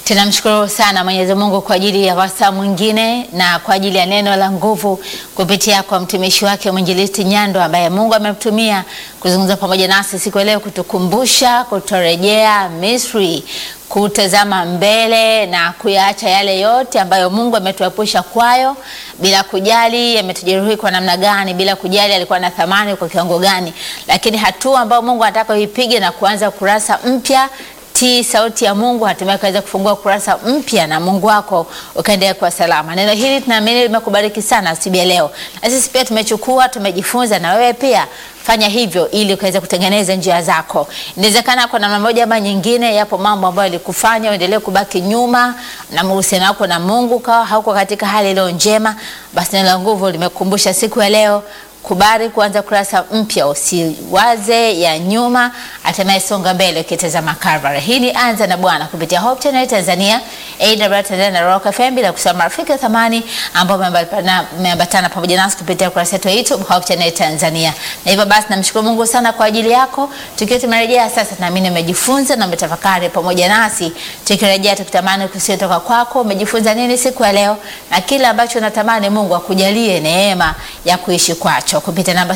Tunamshukuru sana Mwenyezi Mungu kwa ajili ya wasaa mwingine na kwa ajili ya neno la nguvu kupitia kwa mtumishi wake Mwinjilisti Nyando ambaye Mungu amemtumia kuzungumza pamoja nasi siku leo, kutukumbusha kutorejea Misri, kutazama mbele na kuyaacha yale yote ambayo Mungu ametuepusha kwayo, bila kujali yametujeruhi kwa namna gani, bila kujali alikuwa na thamani kwa kiwango gani, lakini hatua ambayo Mungu anataka uipige na kuanza kurasa mpya. Tii sauti ya Mungu, hatimaye kaweza kufungua kurasa mpya na Mungu wako ukaendelea kwa salama. Neno hili tunaamini limekubariki sana siku ya leo. Na sisi pia tumechukua, tumejifunza, na wewe pia fanya hivyo ili ukaweza kutengeneza njia zako. Inawezekana kwa namna moja ama nyingine yapo mambo ambayo yalikufanya uendelee kubaki nyuma na uhusiano wako na Mungu kawa hauko katika hali iliyo njema. Basi neno la nguvu limekumbusha siku ya leo, kubali kuanza kurasa mpya, usiwaze ya nyuma, hatimaye songa mbele ukitazama Calvary. Hii ni Anza na Bwana kupitia Hope Channel Tanzania, AWR Tanzania na Rock FM, bila kusahau marafiki wa thamani ambao wameambatana pamoja nasi kupitia kurasa yetu ya YouTube Hope Channel Tanzania. Na hivyo basi namshukuru Mungu sana kwa ajili yako. Tukiwa tumerejea sasa, naamini umejifunza na umetafakari pamoja nasi. Tukirejea tukitamani kutoka kwako, umejifunza nini siku ya leo, na kile ambacho unatamani Mungu akujalie neema ya kuishi kwacho. Kupitia namba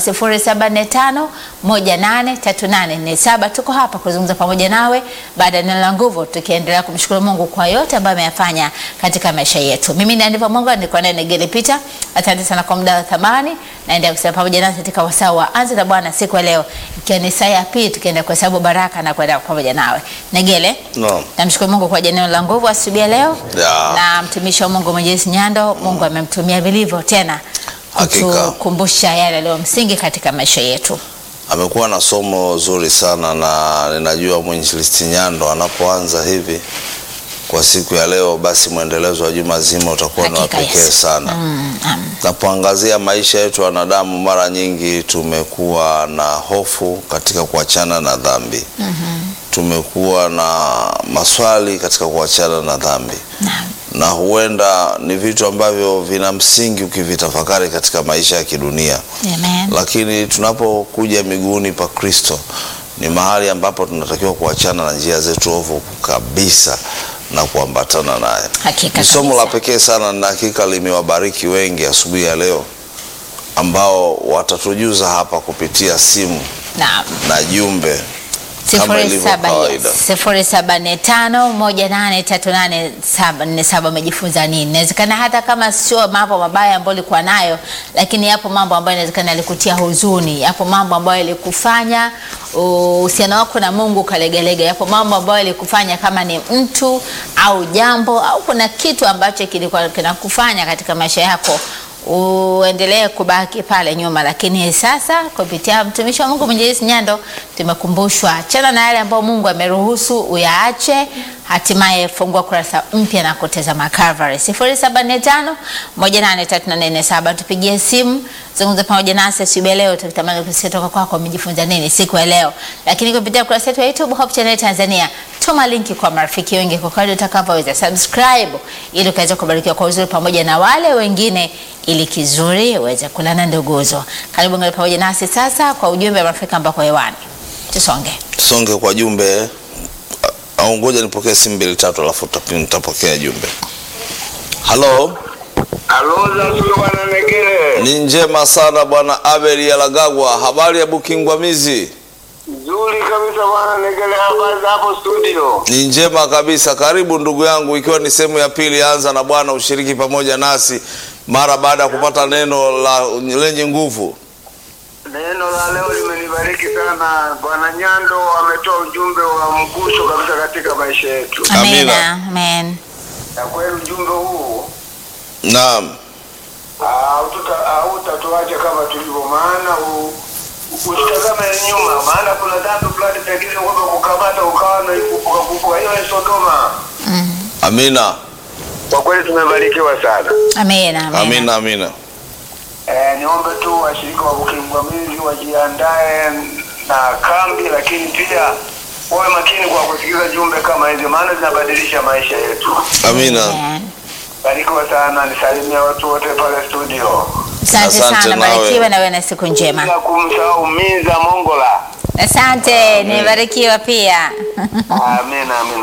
0745183847 tuko hapa kuzungumza pamoja nawe baada ya neno la nguvu, tukiendelea kumshukuru Mungu kwa yote ambayo ameyafanya katika maisha yetu. Mimi ni Andiva Mungu, niko naye Negele Peter. Asante sana kwa muda wa thamani, naendelea kusema pamoja nasi katika wasaa wa Anza na Bwana siku ya leo, ikiwa ni saa ya pili, tukienda kwa sababu baraka na kwenda pamoja nawe. Negele, namshukuru Mungu kwa neno la nguvu asubuhi ya leo. Na mtumishi wa Mungu Mwinjilisti Nyando, Mungu amemtumia vilivyo tena kutukumbusha yale leo msingi katika maisha yetu. Amekuwa na somo zuri sana, na ninajua Mwinjilisti Nyando anapoanza hivi kwa siku ya leo, basi mwendelezo wa juma zima utakuwa na pekee sana. Tunapoangazia maisha yetu wanadamu, mara nyingi tumekuwa na hofu katika kuachana na dhambi. Tumekuwa na maswali katika kuachana na dhambi. Na huenda ni vitu ambavyo vina msingi ukivitafakari katika maisha ya kidunia. Amen. Lakini tunapokuja miguuni pa Kristo, ni mahali ambapo tunatakiwa kuachana na njia zetu ovu kabisa na kuambatana naye. Ni somo la pekee sana, na hakika limewabariki wengi asubuhi ya leo ambao watatujuza hapa kupitia simu na jumbe. 0745183847 umejifunza nini? Inawezekana hata kama sio mambo mabaya ambayo ulikuwa nayo, lakini yapo mambo ambayo inawezekana yalikutia huzuni, yapo mambo ambayo yalikufanya uhusiano wako na Mungu kalegelege, yapo mambo ambayo yalikufanya kama ni mtu au jambo au kuna kitu ambacho kilikuwa kinakufanya katika maisha yako uendelee kubaki pale nyuma. Lakini sasa kupitia mtumishi wa Mungu Mwinjilisti Nyando tumekumbushwa achana na yale ambayo Mungu ameruhusu uyaache, hatimaye fungua kurasa mpya na kutazama Calvary. 0745183847 tupigie simu, zungumza pamoja nasi asubuhi leo, tukitamani kutoka kwako umejifunza nini siku ya leo. Lakini kupitia kurasa yetu ya YouTube Hope Channel Tanzania, tuma linki kwa marafiki wengi kwa kadri utakavyoweza, subscribe ili ukaweza kubarikiwa kwa uzuri pamoja na wale wengine, ili kizuri uweze kulana ndogozo. Karibu ngale pamoja nasi sasa kwa ujumbe wa marafiki ambao kwa hewani. Tusonge kwa jumbe. Au ngoja nipokee simu 2-3 alafu nitapokea jumbe. Halo. Bwana Negele. Ni njema sana Bwana Abel Yalagagwa. Habari ya Bukingwamizi? Nzuri kabisa Bwana Negele, habari hapo studio? Ni njema kabisa. Karibu ndugu yangu, ikiwa ni sehemu ya pili Anza na Bwana, ushiriki pamoja nasi mara baada ya kupata neno lenye nguvu. Neno la leo limenibariki sana. Bwana Nyando ametoa ujumbe wa mguso kabisa katika maisha yetu. Amina. Amen. Na kweli ujumbe huu utatuacha kama tulivyo, maana usitazame nyuma, maana kuna dhambi fulani pengine kwamba kukamata ukawa na kukupa, hiyo ni Sodoma. Amina. Kwa kweli tumebarikiwa sana. Amina. Niombe tu washirika wa Bukingwamizi wajiandae na kambi, lakini pia wawe makini kwa kusikiliza jumbe kama hizi, maana zinabadilisha maisha yetu. Amina. Barikiwa sana, nisalimia watu wote pale studio. Asante sana, barikiwa na wewe na siku njema. Bila kumsahau Miza Mongola. Asante, nibarikiwa pia. Amina.